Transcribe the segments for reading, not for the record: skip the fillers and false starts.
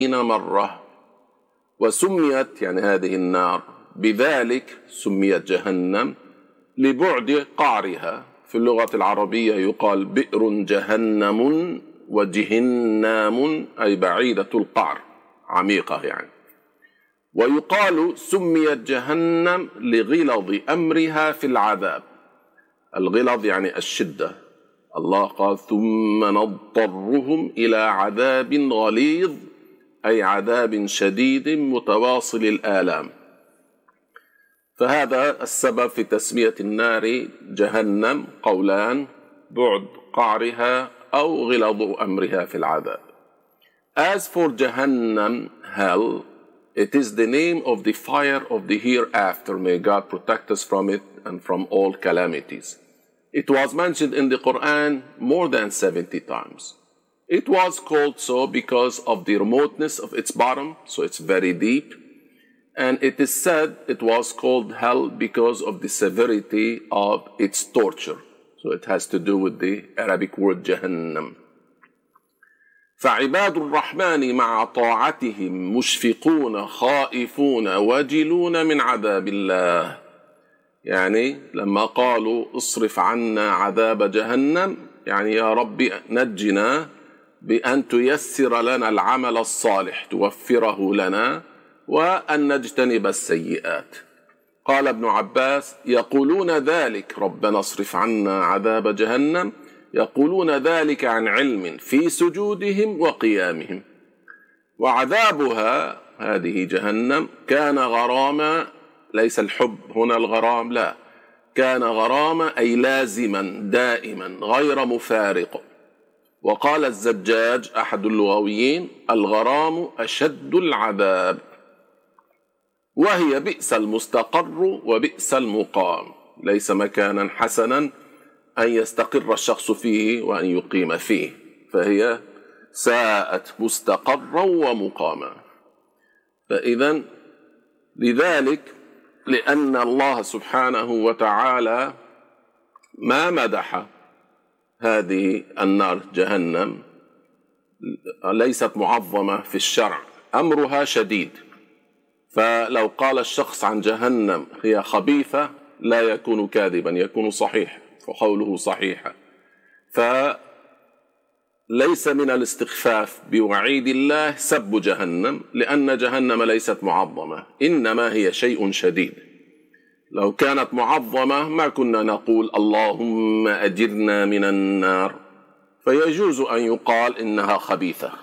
مرة. وسميت يعني هذه النار بذلك، سميت جهنم لبعد قعرها. في اللغة العربية يقال بئر جهنم وجهنام، أي بعيدة القعر، عميقة يعني. ويقال سميت جهنم لغلظ أمرها في العذاب. الغلظ يعني الشدة. الله قال ثم نضطرهم إلى عذاب غليظ، أي عذاب شديد متواصل الآلام. فهذا السبب في تسمية النار جهنم، قولان: بعد قعرها أو غلظ أمرها في العذاب. As for Jahannam, hell, it is the name of the fire of the hereafter. May God protect us from it and from all calamities. It was mentioned in the Quran more than 70 times. It was called so because of the remoteness of its bottom, so it's very deep. And it is said it was called hell because of the severity of its torture. So it has to do with the Arabic word Jahannam. فعباد الرحمن مع طاعتهم مشفقون خائفون وجلون من عذاب الله. يعني لما قالوا اصرف عنا عذاب جهنم، يعني يا رب نجنا بأن تيسر لنا العمل الصالح، توفره لنا، وأن نجتنب السيئات. قال ابن عباس: يقولون ذلك ربنا اصرف عنا عذاب جهنم، يقولون ذلك عن علم في سجودهم وقيامهم. وعذابها هذه جهنم كان غراما، ليس الحب هنا الغرام، لا، كان غراما أي لازما دائما غير مفارق. وقال الزجاج أحد اللغويين: الغرام أشد العذاب. وهي بئس المستقر وبئس المقام، ليس مكانا حسنا أن يستقر الشخص فيه وأن يقيم فيه، فهي ساءت مستقرا ومقاما. فإذا لذلك لأن الله سبحانه وتعالى ما مدح هذه النار جهنم، ليست معظمة في الشرع، أمرها شديد. فلو قال الشخص عن جهنم هي خبيثة لا يكون كاذبا، يكون صحيح، وقوله صحيحة. فليس من الاستخفاف بوعيد الله سب جهنم، لأن جهنم ليست معظمة، إنما هي شيء شديد. لو كانت معظمة ما كنا نقول اللهم أجرنا من النار، فيجوز أن يقال إنها خبيثة.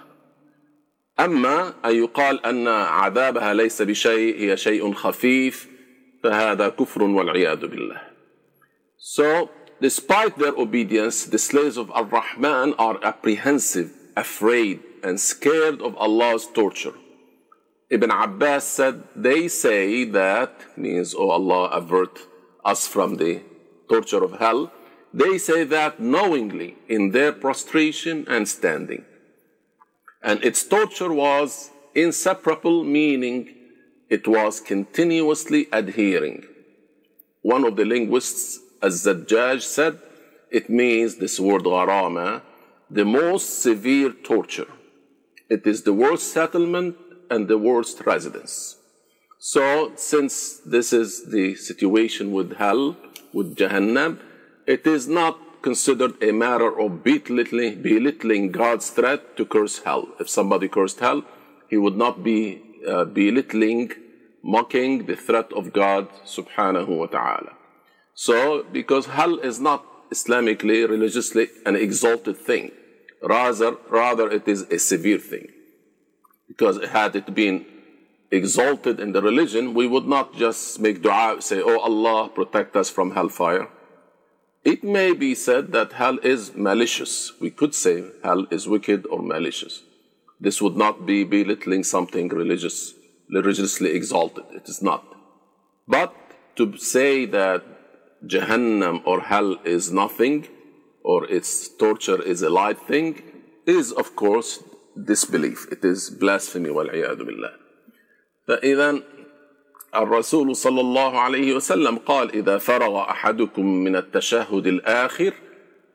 أما أن يقال أن عذابها ليس بشيء، هي شيء خفيف، فهذا كفر والعياذ بالله. So, despite their obedience, the slaves of Ar-Rahman are apprehensive, afraid, and scared of Allah's torture. Ibn Abbas said, they say that, means, oh Allah, avert us from the torture of hell. They say that knowingly in their prostration and standing. And its torture was inseparable, meaning it was continuously adhering. One of the linguists, Az-Zajjaj, said it means, this word gharama, the most severe torture. It is the worst settlement and the worst residence. So, since this is the situation with hell, with Jahannam, it is not considered a matter of belittling God's threat to curse hell. If somebody cursed hell, he would not be belittling, mocking the threat of God subhanahu wa ta'ala. So, because hell is not Islamically, religiously an exalted thing, rather it is a severe thing. Because had it been exalted in the religion, we would not just make dua, say, oh Allah, protect us from hellfire. It may be said that hell is malicious. We could say hell is wicked or malicious. This would not be belittling something religiously exalted. It is not. But to say that Jahannam or hell is nothing, or its torture is a light thing, is of course disbelief. It is blasphemy والعياذ بالله. فإذا الرسول صلى الله عليه وسلم قال: إذا فرغ أحدكم من التشهد الآخر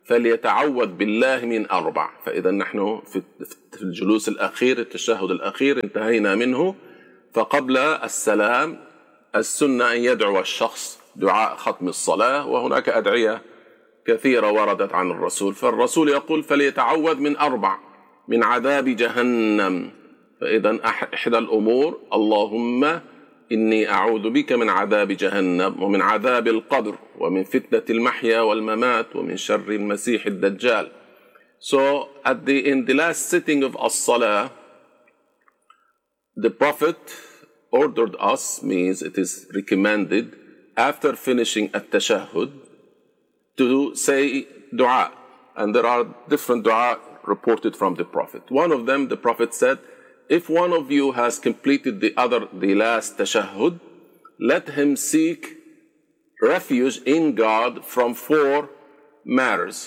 فليتعوذ بالله من 4. فإذا نحن في الجلوس الأخير، التشهد الأخير انتهينا منه. فقبل السلام السنة أن يدعو الشخص دعاء ختم الصلاة، وهناك أدعية كثيرة وردت عن الرسول. فالرسول يقول فليتعوذ من 4: من عذاب جهنم. فإذا إحدى الأمور اللهم إني أعوذ بك من عذاب جهنم، ومن عذاب القبر، ومن فتنة المحيا والممات، ومن شر المسيح الدجال. So in the last sitting of as-salah, the Prophet ordered us, means it is recommended, after finishing at-tashahhud, to say dua. And there are different dua reported from the Prophet. One of them, the Prophet said, if one of you has completed the last tashahhud, let him seek refuge in God from 4 matters.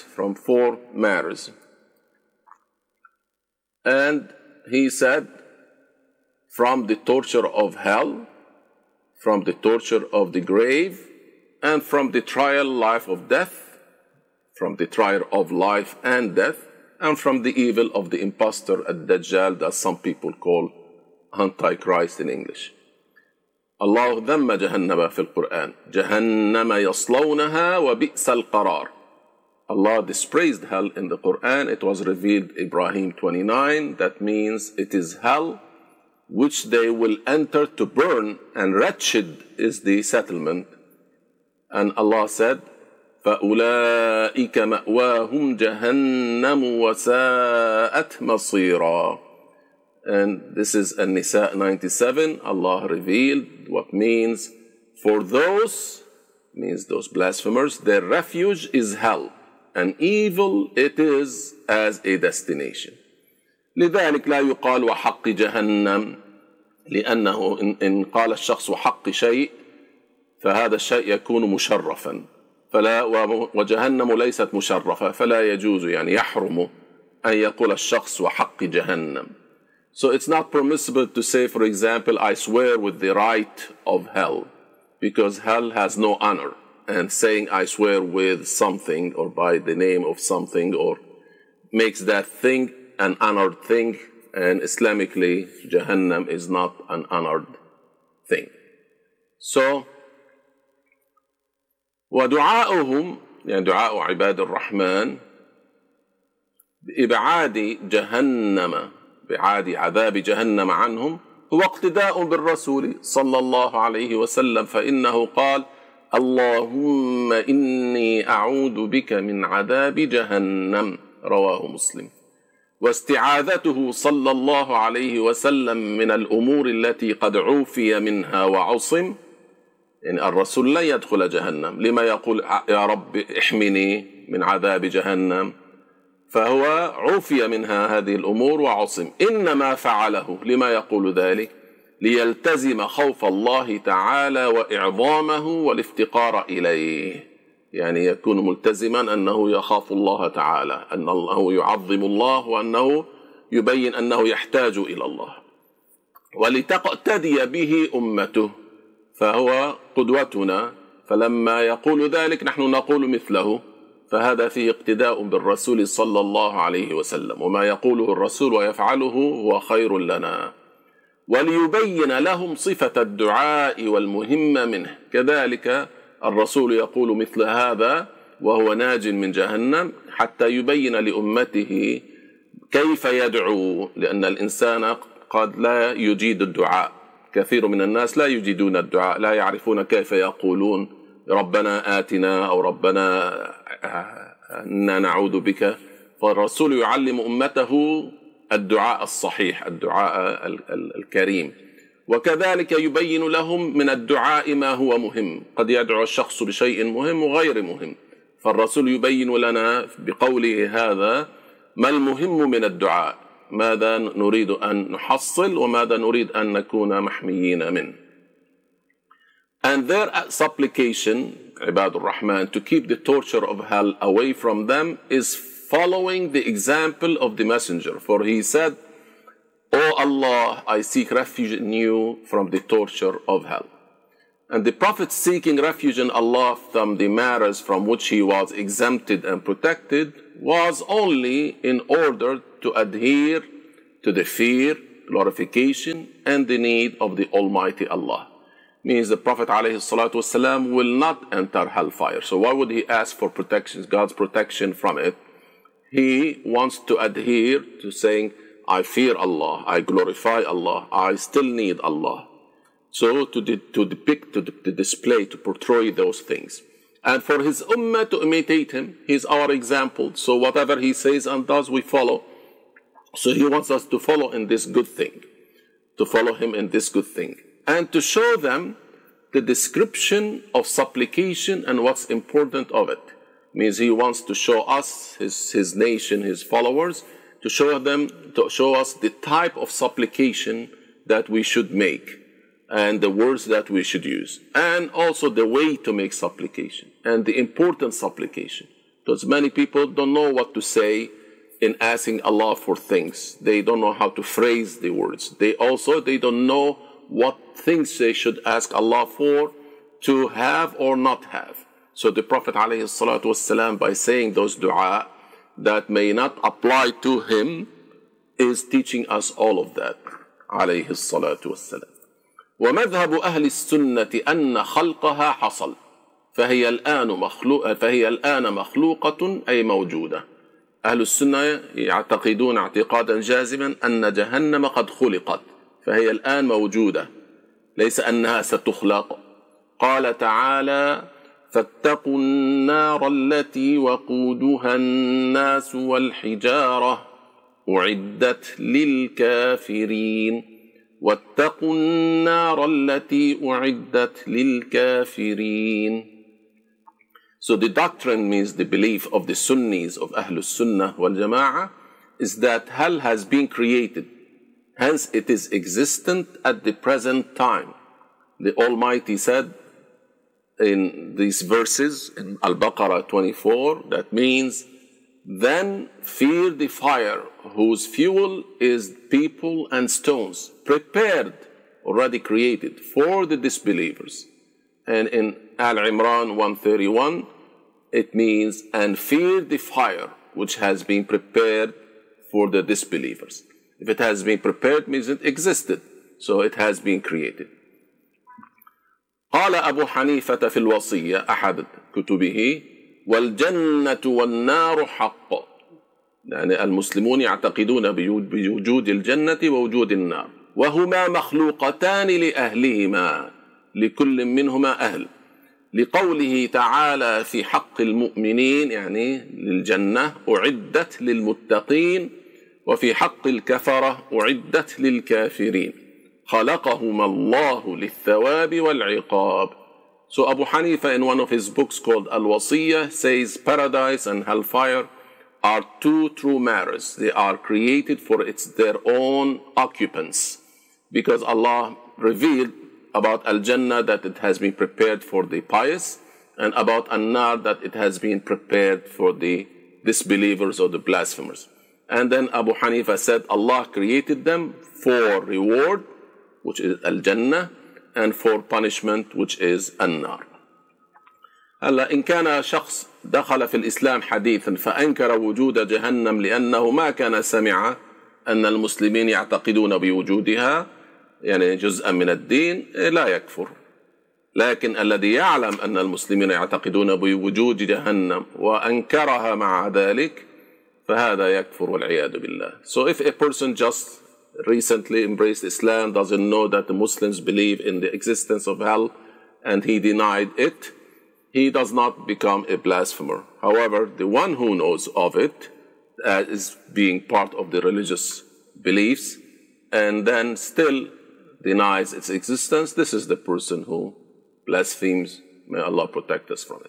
And he said, from the torture of hell, from the torture of the grave, and from the trial life of death, from the trial of life and death, and from the evil of the impostor ad-Dajjal, that some people call Antichrist in English. Allah ذم جهنم في القرآن جهنم يصلونها وبئس القرار. Allah dispraised hell in the Quran. It was revealed Ibrahim 29. That means it is hell which they will enter to burn, and wretched is the settlement. And Allah said, فَأُولَٰئِكَ مَأْوَاهُمْ جَهَنَّمُ وَسَاءَتْ مَصِيرًا. And this is An-Nisa 97. Allah revealed what means for those, means those blasphemers, their refuge is hell, and evil it is as a destination. لذلك لا يقال وحق جهنم، لأنه إن قال الشخص وحق شيء فهذا الشيء يكون مشرفا، وجهنم ليست مشرفة، فلا يجوز، يعني يحرم أن يقول الشخص وحق جهنم. So it's not permissible to say, for example, I swear with the right of hell, because hell has no honor. And saying I swear with something or by the name of something or makes that thing an honored thing, and Islamically Jahannam is not an honored thing. So ودعاؤهم، يعني دعاء عباد الرحمن بإبعاد جهنم، بإبعاد عذاب جهنم عنهم، هو اقتداء بالرسول صلى الله عليه وسلم، فإنه قال اللهم إني أعوذ بك من عذاب جهنم، رواه مسلم. واستعاذته صلى الله عليه وسلم من الأمور التي قد عوفي منها وعصم، يعني الرسول لا يدخل جهنم، لما يقول يا رب احمني من عذاب جهنم؟ فهو عوفي منها هذه الأمور وعصم. إنما فعله، لما يقول ذلك؟ ليلتزم خوف الله تعالى وإعظامه والافتقار إليه، يعني يكون ملتزما أنه يخاف الله تعالى، أنه يعظم الله، وأنه يبين أنه يحتاج إلى الله، ولتقتدي به أمته، فهو قدوتنا، فلما يقول ذلك نحن نقول مثله، فهذا فيه اقتداء بالرسول صلى الله عليه وسلم، وما يقوله الرسول ويفعله هو خير لنا. وليبين لهم صفة الدعاء والمهمة منه، كذلك الرسول يقول مثل هذا وهو ناج من جهنم، حتى يبين لأمته كيف يدعو، لأن الإنسان قد لا يجيد الدعاء. كثير من الناس لا يجيدون الدعاء، لا يعرفون كيف يقولون ربنا آتنا أو ربنا إنا نعوذ بك. فالرسول يعلم أمته الدعاء الصحيح، الدعاء الكريم، وكذلك يبين لهم من الدعاء ما هو مهم. قد يدعو الشخص بشيء مهم وغير مهم، فالرسول يبين لنا بقوله هذا ما المهم من الدعاء، ماذا نريد أن نحصل وماذا نريد أن نكون محميين منه. And their supplication, عباد الرحمن, to keep the torture of hell away from them is following the example of the messenger. For he said, O Allah, I seek refuge in you from the torture of hell. And the Prophet seeking refuge in Allah from the matters from which he was exempted and protected was only in order to adhere to the fear, glorification, and the need of the Almighty Allah. Means the Prophet ﷺ will not enter hellfire. So why would he ask for protection, God's protection from it? He wants to adhere to saying, I fear Allah, I glorify Allah, I still need Allah. So to depict, to display, to portray those things. And for his ummah to imitate him, he's our example. So whatever he says and does, we follow. So he wants us to follow in this good thing. To follow him in this good thing. And to show them the description of supplication and what's important of it. Means he wants to show us, his nation, his followers, to show us the type of supplication that we should make. And the words that we should use, and also the way to make supplication, and the important supplication. Because many people don't know what to say in asking Allah for things. They don't know how to phrase the words. They don't know what things they should ask Allah for, to have or not have. So the Prophet ﷺ, by saying those dua that may not apply to him, is teaching us all of that. عليه الصلاة والسلام. ومذهب أهل السنة أن خلقها حصل فهي الآن مخلوقة أي موجودة. أهل السنة يعتقدون اعتقادا جازما أن جهنم قد خلقت فهي الآن موجودة ليس أنها ستخلق. قال تعالى فاتقوا النار التي وقودها الناس والحجارة أعدت للكافرين. واتقوا النار التي أعدت للكافرين. So the doctrine means the belief of the Sunnis of Ahlus Sunnah wal Jama'ah is that hell has been created. Hence it is existent at the present time. The Almighty said in these verses in Al-Baqarah 24, that means, then fear the fire whose fuel is people and stones, prepared, already created for the disbelievers. And in Al-Imran 131, it means, and fear the fire which has been prepared for the disbelievers. If it has been prepared, means it existed, so it has been created. قال أبو حنيفة في الوصية أحد كتبه والجنة والنار حق. يعني المسلمون يعتقدون بوجود الجنة ووجود النار وهما مخلوقتان لأهلهما لكل منهما أهل. لقوله تعالى في حق المؤمنين يعني للجنة أعدت للمتقين وفي حق الكفرة أعدت للكافرين خلقهما الله للثواب والعقاب. So Abu Hanifa in one of his books called Al-Wasiyah says paradise and hellfire are two true matters. They are created for their own occupants. Because Allah revealed about Al-Jannah that it has been prepared for the pious, and about An-Nar that it has been prepared for the disbelievers or the blasphemers. And then Abu Hanifa said Allah created them for reward, which is Al-Jannah, and for punishment, which is An-Nar. هلا إن كان شخص دخل في الإسلام حديثا فأنكر وجود جهنم لأنه ما كان سمع أن المسلمين يعتقدون بوجودها يعني جزءا من الدين لا يكفر. لكن الذي يعلم أن المسلمين يعتقدون بوجود جهنم وأنكرها مع ذلك فهذا يكفر والعياذ بالله. So if a person just recently embraced Islam, doesn't know that the Muslims believe in the existence of hell, and he denied it, he does not become a blasphemer. However, the one who knows of it is being part of the religious beliefs and then still denies its existence, this is the person who blasphemes. May Allah protect us from it.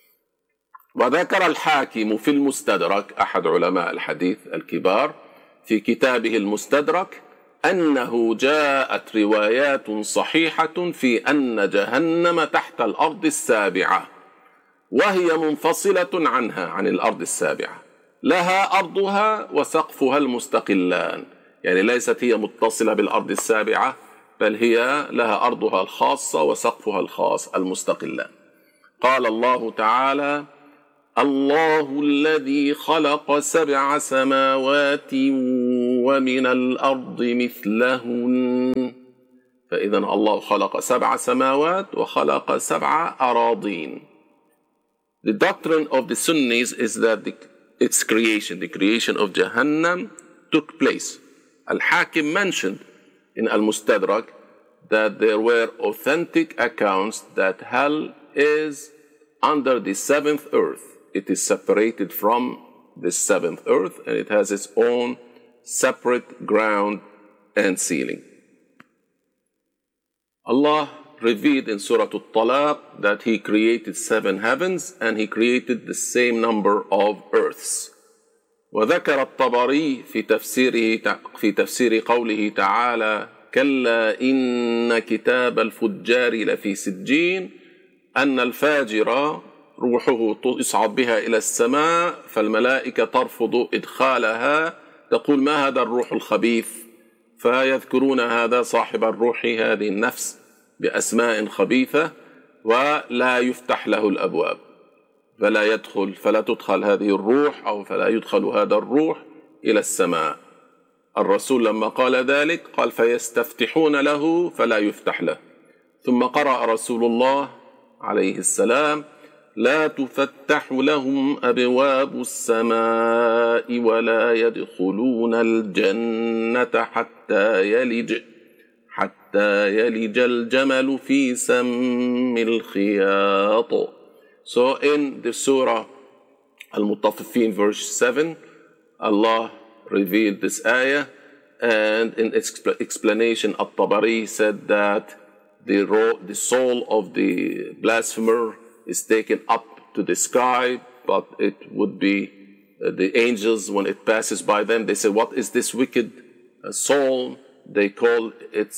وذكر الحاكم في المستدرك أحد علماء الحديث الكبار في كتابه المستدرك أنه جاءت روايات صحيحة في أن جهنم تحت الأرض السابعة وهي منفصلة عنها عن الأرض السابعة لها أرضها وسقفها المستقلان. يعني ليست هي متصلة بالأرض السابعة بل هي لها أرضها الخاصة وسقفها الخاص المستقلة. قال الله تعالى: الله الذي خلق 7 سماوات ومن الأرض مثلهن. فإذا الله خلق 7 سماوات وخلق 7 أراضين. The doctrine of the Sunnis is that its creation, the creation of Jahannam, took place. Al-Hakim mentioned in Al-Mustadrak that there were authentic accounts that hell is under the 7th earth. It is separated from the 7th earth, and it has its own separate ground and ceiling. Allah revealed in Surah Al-Talaq that He created 7 heavens and He created the same number of earths. وذكر الطبري في تفسير قوله تعالى: كلا إن كتاب الفجار لفي سجين، أن الفاجر روحه يصعد بها إلى السماء فالملائكة ترفض إدخالها، تقول: ما هذا الروح الخبيث؟ فيذكرون هذا صاحب الروح، هذه النفس، بأسماء خبيثة، ولا يفتح له الأبواب، فلا تدخل هذه الروح أو فلا يدخل هذا الروح إلى السماء. الرسول لما قال ذلك قال: فيستفتحون له فلا يفتح له. ثم قرأ رسول الله عليه السلام: لا تفتح لهم أبواب السماء ولا يدخلون الجنة حتى يلج الجمل في سم الخياط. So in the Surah Al-Mutaffifin verse 7, Allah revealed this ayah, and in its explanation At-Tabari said that the soul of the blasphemer is taken up to the sky, but it would be the angels, when it passes by them, they say, what is this wicked soul? They call it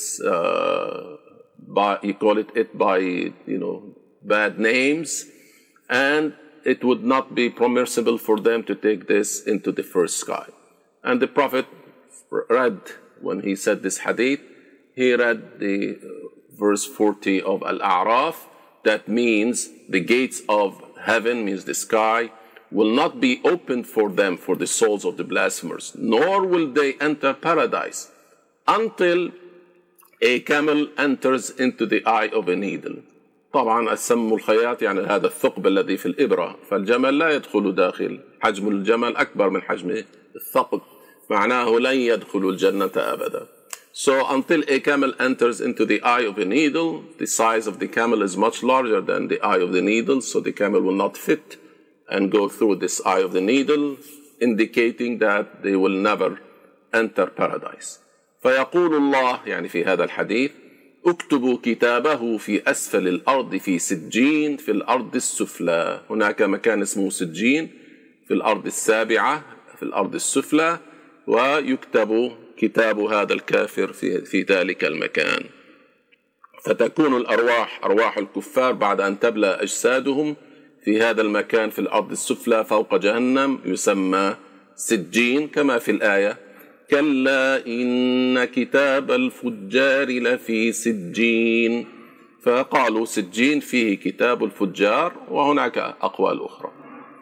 by bad names, and it would not be permissible for them to take this into the first sky. And the Prophet read, when he said this hadith, he read the verse 40 of Al-A'raf. That means the gates of heaven, means the sky, will not be opened for them, for the souls of the blasphemers, nor will they enter paradise until a camel enters into the eye of a needle. طبعا السم الخياط يعني هذا الثقب الذي في الإبرة، فالجمل لا يدخل داخل، حجم الجمل أكبر من حجم الثقب، معناه لن يدخل الجنة أبدا. So until a camel enters into the eye of a needle, the size of the camel is much larger than the eye of the needle, so the camel will not fit and go through this eye of the needle, indicating that they will never enter paradise. فيقول الله يعني في هذا الحديث: اكتبوا كتابه في أسفل الأرض في سجين في الأرض السفلى. هناك مكان اسمه سجين في الأرض السابعة في الأرض السفلى، ويكتب كتاب هذا الكافر في ذلك المكان. فتكون الأرواح، أرواح الكفار، بعد أن تبلى أجسادهم في هذا المكان في الأرض السفلى فوق جهنم، يسمى سجين، كما في الآية: كلا إن كتاب الفجار لفي سجين. فقالوا سجين فيه كتاب الفجار، وهناك أقوال أخرى.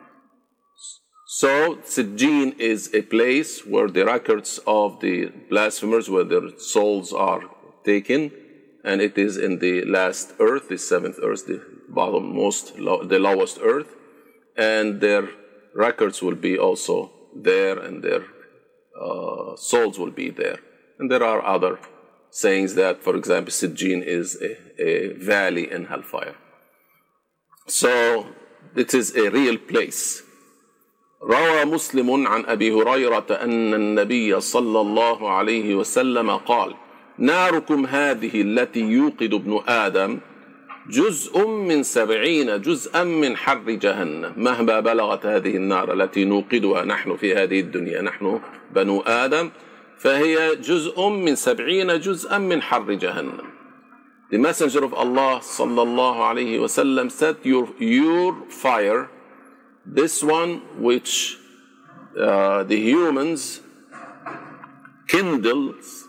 So Sijjin is a place where the records of the blasphemers, where their souls are taken, and it is in the last earth, the 7th earth, the the lowest earth, and their records will be also there, and their souls will be there. And there are other sayings that, for example, Sijjin is a valley in hellfire. So it is a real place. روى مسلم عن أبي هريرة أن النبي صلى الله عليه وسلم قال: ناركم هذه التي يوقد ابن آدم جزء من 70 جزءا من حر جهنم. مهما بلغت هذه النار التي نوقدها نحن في هذه الدنيا، نحن بنو آدم، فهي جزء من 70 جزءا من حر جهنم. The Messenger of Allah صلى الله عليه وسلم said, your fire, this one which the humans kindles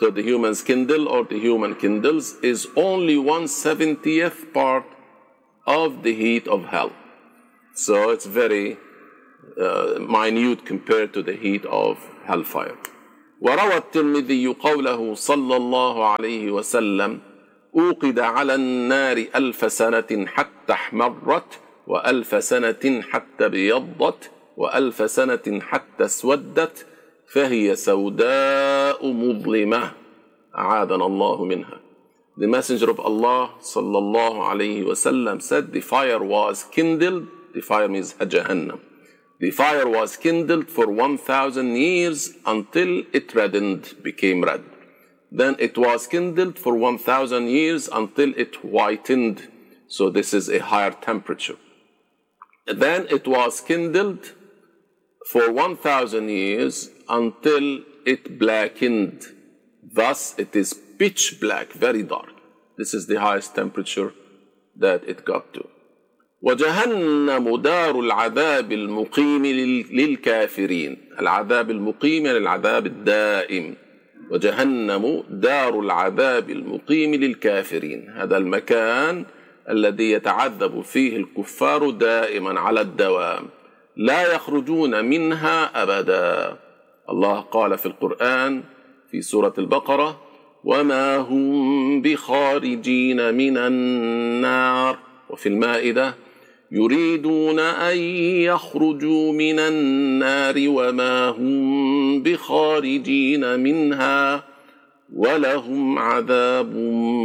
So the humans kindle or the human kindles is only 1/70th part of the heat of hell. So it's very minute compared to the heat of hellfire. وروى الترمذي قوله صلى الله عليه وسلم أوقد على النار 1000 سنة حتى احمرت 1000 سنة حتى ابيضت 1000 سنة حتى اسودت فهي سوداء مظلمة أعاذنا الله منها. The Messenger of Allah صلى الله عليه وسلم said the fire was kindled. The fire means Jahannam. The fire was kindled for 1,000 years until it reddened, became red. Then it was kindled for 1,000 years until it whitened. So this is a higher temperature. Then it was kindled for 1,000 years until it blackened. Thus it is pitch black, very dark. This is the highest temperature that it got to. وجهنم دار العذاب المقيم للكافرين. العذاب المقيم للعذاب الدائم. وجهنم دار العذاب المقيم للكافرين. هذا المكان الذي يتعذب فيه الكفار دائما على الدوام لا يخرجون منها أبدا. الله قال في القرآن في سورة البقرة وما هم بخارجين من النار. وفي المائدة يريدون أن يخرجوا من النار وما هم بخارجين منها ولهم عذاب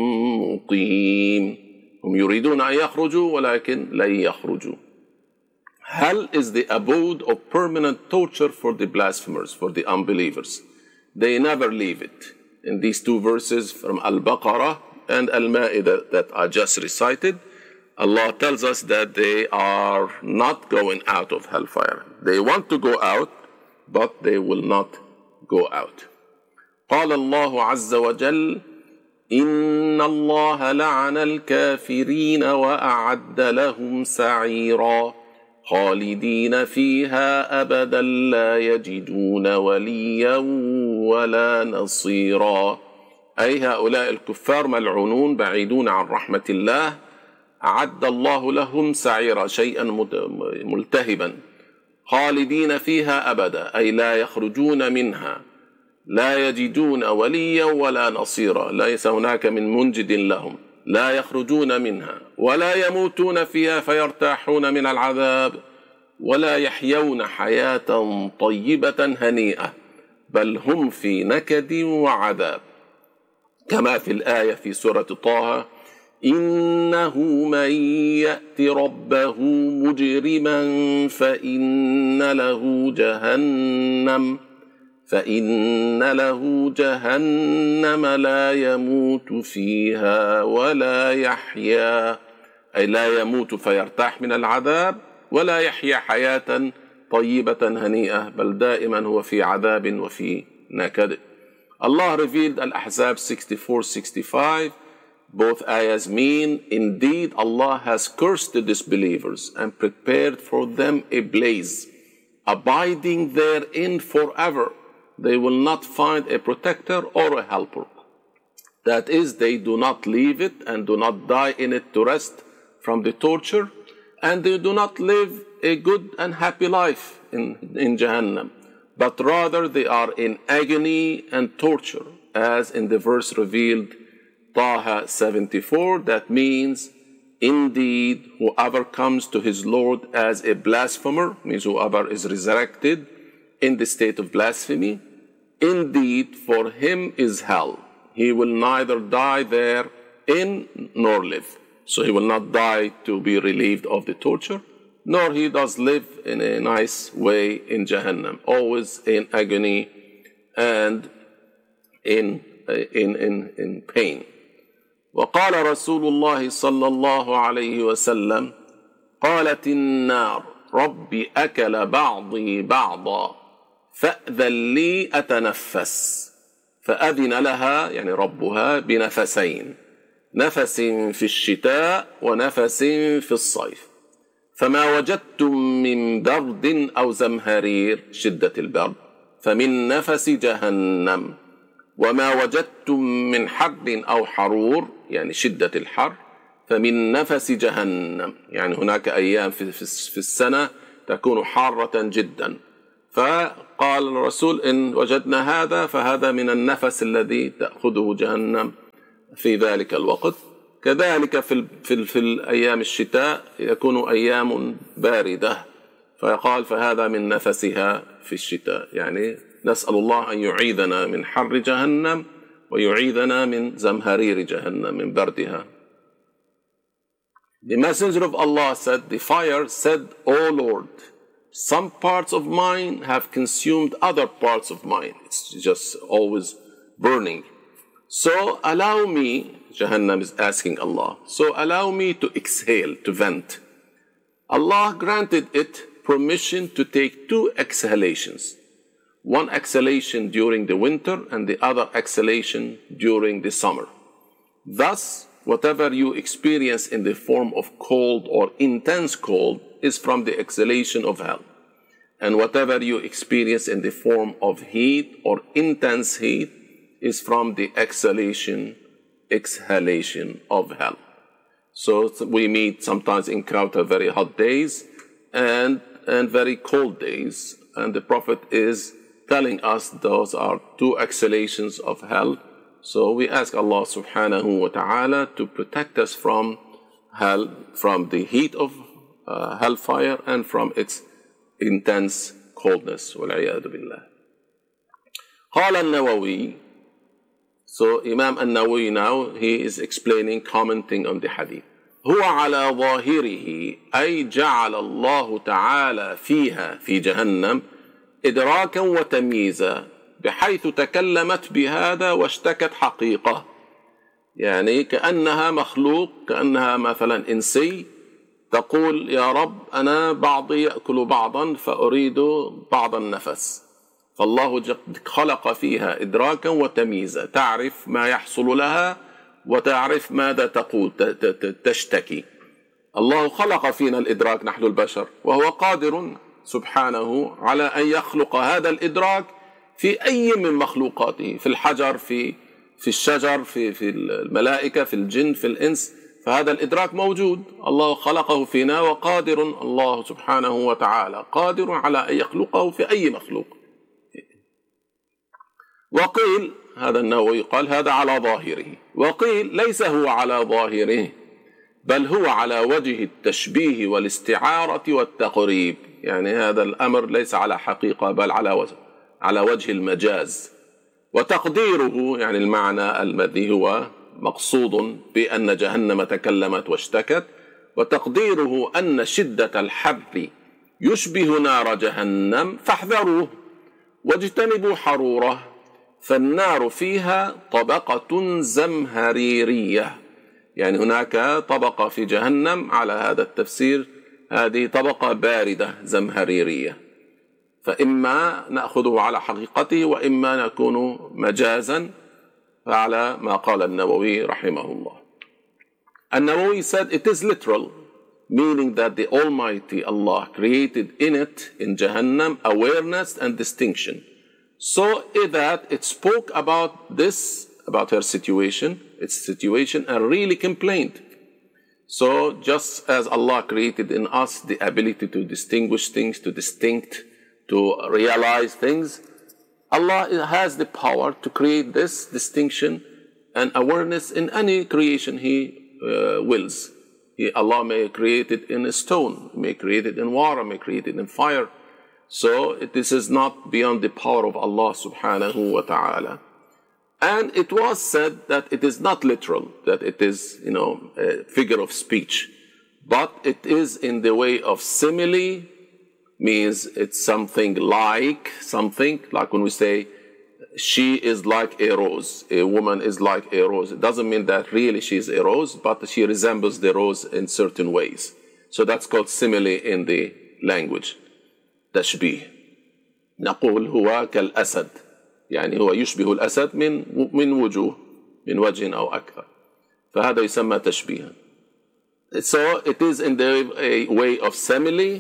مقيم. هم يريدون أن يخرجوا ولكن لن يخرجوا. Hell is the abode of permanent torture for the blasphemers, for the unbelievers. They never leave it. In these two verses from Al-Baqarah and Al-Ma'idah that I just recited, Allah tells us that they are not going out of hellfire. They want to go out, but they will not go out. قال الله عز وجل إن الله لعن الكافرين وأعد لهم سعيرا خالدين فيها أبدا لا يجدون وليا ولا نصيرا. أي هؤلاء الكفار ملعونون بعيدون عن رحمة الله. أعد الله لهم سعيرا شيئا ملتهبا خالدين فيها أبدا أي لا يخرجون منها لا يجدون وليا ولا نصيرا. ليس هناك من منجد لهم. لا يخرجون منها ولا يموتون فيها فيرتاحون من العذاب ولا يحيون حياة طيبة هنيئة بل هم في نكد وعذاب. كما في الآية في سورة طه إنه من يأت ربه مجرما فإن له جهنم لا يموت فيها ولا يحيا. أي لا يموت فيرتاح من العذاب ولا يحيا حياة طيبة هنيئة بل دائما هو في عذاب وفي نكد. Allah revealed Al-Ahzab 64-65. Both ayahs mean, indeed Allah has cursed the disbelievers and prepared for them a blaze, abiding therein forever. They will not find a protector or a helper. That is, they do not leave it and do not die in it to rest from the torture, and they do not live a good and happy life in Jahannam, but rather they are in agony and torture, as in the verse revealed Taha 74, that means, indeed, whoever comes to his Lord as a blasphemer, means whoever is resurrected in the state of blasphemy, indeed, for him is hell. He will neither die therein nor live. So he will not die to be relieved of the torture, nor he does live in a nice way in Jahannam, always in agony and in pain. وقال رسول الله صلى الله عليه وسلم قالت النار ربي أكل بعضي بعضا فأذن لي أتنفس. فأذن لها يعني ربها بنفسين، نفس في الشتاء ونفس في الصيف. فما وجدتم من برد أو زمهرير شدة البرد فمن نفس جهنم وما وجدتم من حر أو حرور يعني شدة الحر فمن نفس جهنم، يعني هناك أيام في السنة تكون حارة جدا. فقال الرسول إن وجدنا هذا فهذا من النفس الذي تأخذه جهنم في ذلك الوقت. كذلك في الأيام الشتاء يكون أيام باردة، فقال فهذا من نفسها في الشتاء. يعني نسأل الله أن يعيذنا من حر جهنم ويعيذنا من زمهرير جهنم من بردها. The Messenger of Allah said, the fire said, O Lord, some parts of mine have consumed other parts of mine. It's just always burning. So allow me, Jahannam is asking Allah, so allow me to exhale, to vent. Allah granted it permission to take 2 exhalations. One exhalation during the winter and the other exhalation during the summer. Thus, whatever you experience in the form of cold or intense cold is from the exhalation of hell. And whatever you experience in the form of heat or intense heat is from the exhalation of hell. So we sometimes encounter very hot days and very cold days. And the Prophet is telling us those are 2 exhalations of hell. So we ask Allah subhanahu wa ta'ala to protect us from hell, from the heat of hellfire and from its intense coldness. وَالْعِيَاذُ بِاللَّهِ. قال النووي. So Imam al-Nawawi now, he is explaining, commenting on the hadith. هو على ظاهره أي جعل الله تعالى فيها في جهنم إدراكا وتمييزا بحيث تكلمت بهذا واشتكت حقيقة. يعني كأنها مخلوق، كأنها مثلا إنسي تقول يا رب أنا بعضي يأكل بعضا فأريد بعض النفس. فالله خلق فيها إدراكا وتمييزا، تعرف ما يحصل لها وتعرف ماذا تقول، تشتكي. الله خلق فينا الإدراك نحن البشر، وهو قادر سبحانه على أن يخلق هذا الإدراك في أي من مخلوقاته، في الحجر، في الشجر، في الملائكة، في الجن، في الإنس. فهذا الإدراك موجود، الله خلقه فينا، وقادر الله سبحانه وتعالى قادر على أن يخلقه في أي مخلوق. وقيل، هذا النووي قال هذا على ظاهره، وقيل ليس هو على ظاهره بل هو على وجه التشبيه والاستعارة والتقريب. يعني هذا الأمر ليس على حقيقة بل على وجه المجاز. وتقديره يعني المعنى الذي هو مقصود بأن جهنم تكلمت واشتكت، وتقديره أن شدة الحر يشبه نار جهنم فاحذروه واجتنبوا حروره، فالنار فيها طبقة زمهريرية. يعني هناك طبقة في جهنم على هذا التفسير، هذه طبقة باردة زمهريرية. فإما نأخذه على حقيقته وإما نكون مجازا على ما قال النووي رحمه الله. النووي said it is literal, meaning that the Almighty Allah created in it, in Jahannam, awareness and distinction, so that it spoke about this, about her situation, its situation, and really complained. So just as Allah created in us the ability to distinguish things, to distinct, to realize things, Allah has the power to create this distinction and awareness in any creation He wills. Allah may create it in a stone, may create it in water, may create it in fire. So this is not beyond the power of Allah subhanahu wa ta'ala. And it was said that it is not literal, that it is, a figure of speech, but it is in the way of simile, means it's something like when we say she is like a rose, a woman is like a rose. It doesn't mean that really she is a rose, but she resembles the rose in certain ways. So that's called simile in the language. تشبيه. نقول هو كالأسد، يعني هو يشبه الأسد من وجوه، من وجه أو أكثر، فهذا يسمى تشبيها. So it is in the way of simile,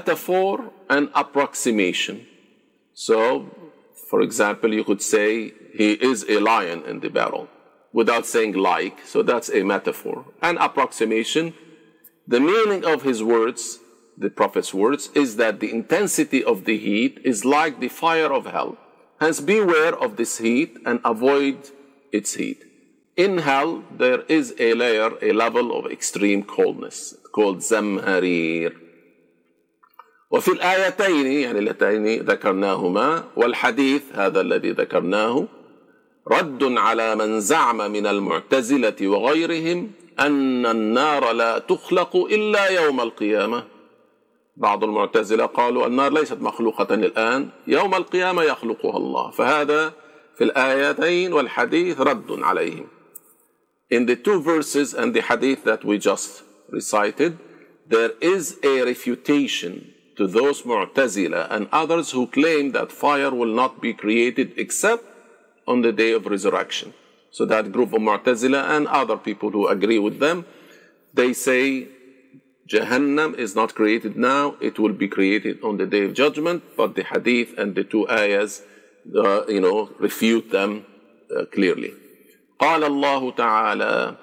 metaphor and approximation. So for example, you could say he is a lion in the barrel, without saying like, so that's a metaphor. An approximation. The meaning of his words, the Prophet's words, is that the intensity of the heat is like the fire of hell. Hence, beware of this heat and avoid its heat. In hell, there is a layer, a level of extreme coldness called زمهرير. وفي الآيتين يعني اللتين ذكرناهما والحديث هذا الذي ذكرناه رد على من زعم من المعتزلة وغيرهم أن النار لا تخلق إلا يوم القيامة. بعض المعتزلة قالوا النار ليست مخلوقة الآن، يوم القيامة يخلقها الله. فهذا في الآيتين والحديث رد عليهم. In the two verses and the hadith that we just recited, there is a refutation to those Mu'tazila and others who claim that fire will not be created except on the day of resurrection. So that group of Mu'tazila and other people who agree with them, they say Jahannam is not created now, it will be created on the day of judgment, but the hadith and the two ayahs refute them clearly. قال الله تعالى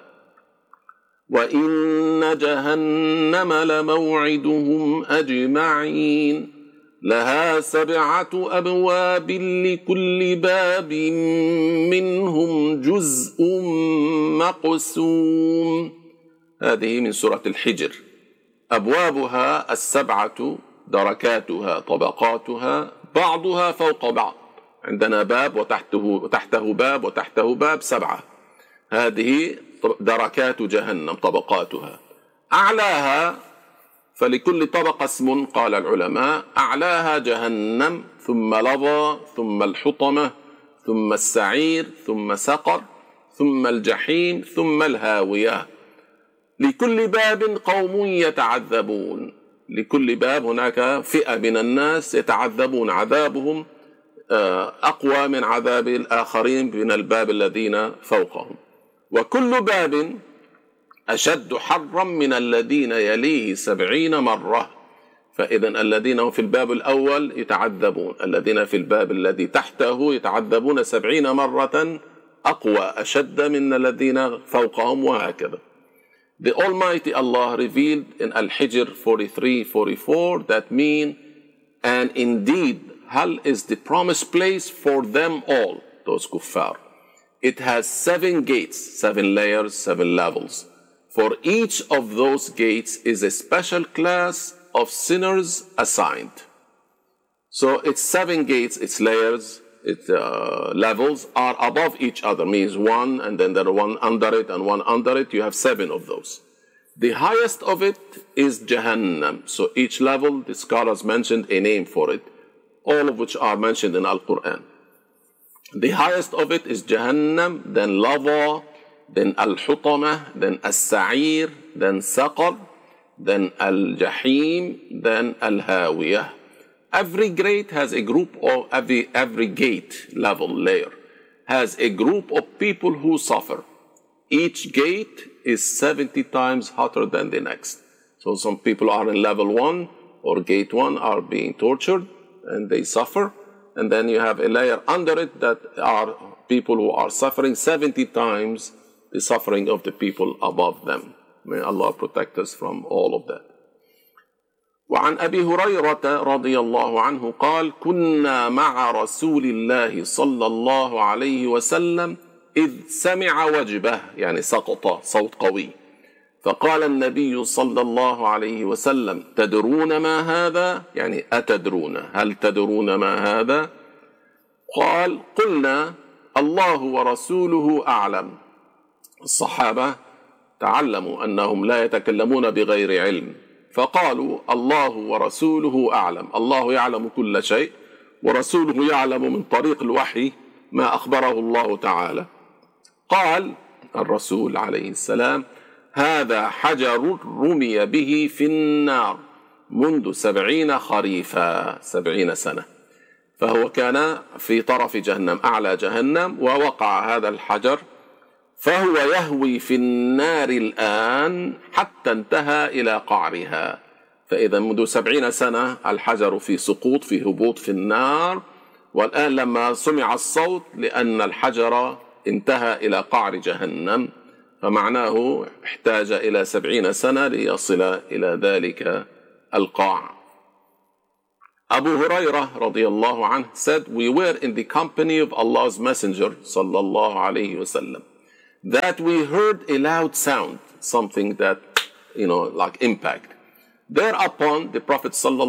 وَإِنَّ جَهَنَّمَ لَمَوْعِدُهُمْ أَجْمَعِينَ لَهَا 7 أبواب لكل باب منهم جزء مقسوم. هذه من سورة الحجر. أبوابها 7 دركاتها طبقاتها بعضها فوق بعض. عندنا باب وتحته باب وتحته باب 7. هذه دركات جهنم طبقاتها. أعلاها فلكل طبقة اسم قال العلماء، أعلاها جهنم ثم لظى ثم الحطمة ثم السعير ثم سقر ثم الجحيم ثم الهاوية. لكل باب قوم يتعذبون. لكل باب هناك فئة من الناس يتعذبون، عذابهم أقوى من عذاب الآخرين من الباب الذين فوقهم. وكل باب أشد حرا من الذين يليه 70 مرة. فإذا الذين هم في الباب الأول يتعذبون، الذين في الباب الذي تحته يتعذبون 70 مرة أقوى أشد من الذين فوقهم، وهكذا. The Almighty Allah revealed in Al-Hijr 43-44 that mean, and indeed Hell is the promised place for them all, those kuffar. It has 7 gates, 7 layers, 7 levels. For each of those gates is a special class of sinners assigned. So its 7 gates, its layers, its levels are above each other, means one and then there are one under it and one under it. You have 7 of those. The highest of it is Jahannam. So each level, the scholars mentioned a name for it, all of which are mentioned in Al-Quran. The highest of it is Jahannam, then Lava, then Al-Hutamah, then Al-Sa'ir, then Saqar, then Al-Jahim, then Al-Hawiyah. Every gate has a group of, every gate level layer has a group of people who suffer. Each gate is 70 times hotter than the next. So some people are in level 1 or gate 1 are being tortured and they suffer. And then you have a layer under it that are people who are suffering 70 times the suffering of the people above them. May Allah protect us from all of that. وعن أبي هريرة رضي الله عنه قال كنا مع رسول الله صلى الله عليه وسلم إذ سمع وجبه يعني سقط صوت قوي فقال النبي صلى الله عليه وسلم تدرون ما هذا يعني أتدرون هل تدرون ما هذا قال قلنا الله ورسوله أعلم. الصحابة تعلموا أنهم لا يتكلمون بغير علم فقالوا الله ورسوله أعلم. الله يعلم كل شيء ورسوله يعلم من طريق الوحي ما أخبره الله تعالى. قال الرسول عليه السلام هذا حجر رمي به في النار منذ 70 خريفا 70 سنة. فهو كان في طرف جهنم أعلى جهنم ووقع هذا الحجر فهو يهوي في النار الآن حتى انتهى إلى قعرها. فإذا منذ 70 سنة الحجر في سقوط في هبوط في النار والآن لما سمع الصوت لأن الحجر انتهى إلى قعر جهنم، فمعناه احتاج إلى 70 سنة ليصل إلى ذلك القاع. Abu Hurairah radiallahu anhu said, we were in the company of Allah's Messenger sallallahu alayhi wasallam, that we heard a loud sound, something that, like impact. Thereupon the Prophet sallallahu